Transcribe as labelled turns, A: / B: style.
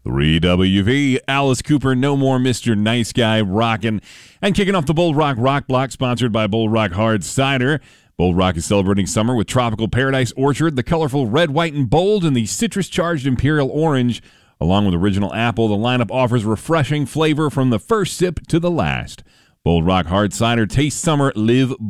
A: 3WV, Alice Cooper, No More Mr. Nice Guy, rockin'. And kicking off the Bold Rock Rock Block, sponsored by Bold Rock Hard Cider. Bold Rock is celebrating summer with Tropical Paradise Orchard, the colorful red, white, and bold, and the citrus-charged Imperial Orange. Along with original apple, the lineup offers refreshing flavor from the first sip to the last. Bold Rock Hard Cider, taste summer, live